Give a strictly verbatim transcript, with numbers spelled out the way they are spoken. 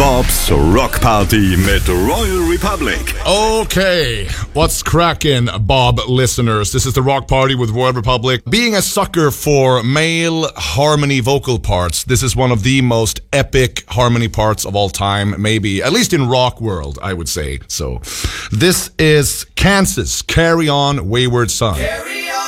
Bobs Rock Party mit Royal Republic. Okay, what's cracking, Bob listeners? This is the Rock Party with Royal Republic. Being a sucker for male harmony vocal parts, this is one of the most epic harmony parts of all time, maybe, at least in rock world, I would say. So, this is Kansas, Carry On, Wayward Son. Carry